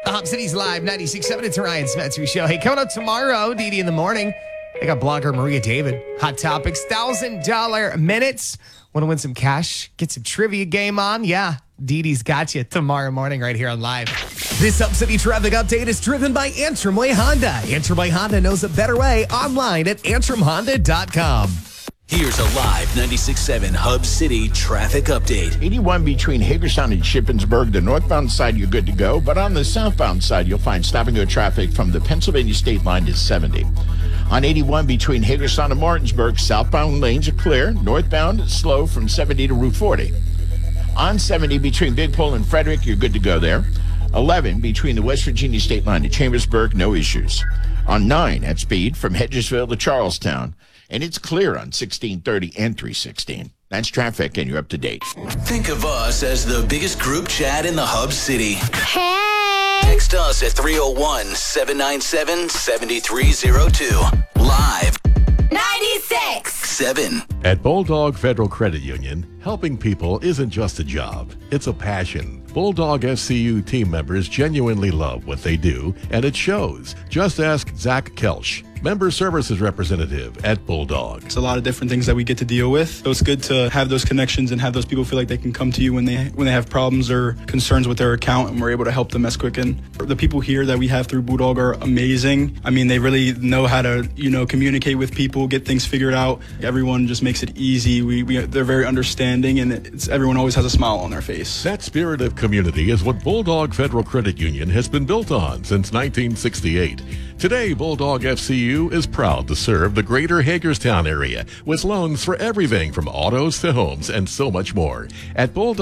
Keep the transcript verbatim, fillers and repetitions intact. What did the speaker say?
The Hub City's Live, ninety-six point seven. It's a Ryan Spencer Show. Hey, coming up tomorrow, Dee Dee in the morning. I got blogger Maria David. Hot Topics, one thousand dollars minutes. Want to win some cash? Get some trivia game on? Yeah, Dee Dee's got you tomorrow morning right here on Live. This Hub City traffic update is driven by Antrim Way Honda. Antrim Way Honda knows a better way. Online at antrim honda dot com. Here's a live ninety-six point seven Hub City traffic update. eighty-one between Hagerstown and Shippensburg. The northbound side, you're good to go. But on the southbound side, you'll find stop-and-go traffic from the Pennsylvania state line to seventy. On eighty-one between Hagerstown and Martinsburg, southbound lanes are clear. Northbound, slow from seventy to Route forty. On seventy between Big Pole and Frederick, you're good to go there. eleven between the West Virginia state line to Chambersburg, no issues. On nine at speed from Hedgesville to Charlestown. And it's clear on sixteen thirty and three sixteen. That's traffic, and you're up to date. Think of us as the biggest group chat in the Hub City. Hey! Text us at three oh one, seven nine seven, seven three oh two. Live ninety-six! seven. At Bulldog Federal Credit Union, helping people isn't just a job, it's a passion. Bulldog F C U team members genuinely love what they do, and it shows. Just ask Zach Kelsch, Member Services Representative at Bulldog. It's a lot of different things that we get to deal with. So it's good to have those connections and have those people feel like they can come to you when they when they have problems or concerns with their account, and we're able to help them as quick. And the people here that we have through Bulldog are amazing. I mean, they really know how to, you know, communicate with people, get things figured out. Everyone just makes it easy. We, we they're very understanding, and it's, everyone always has a smile on their face. That spirit of community is what Bulldog Federal Credit Union has been built on since nineteen sixty-eight. Today, Bulldog F C U is proud to serve the greater Hagerstown area with loans for everything from autos to homes and so much more. At Bulldog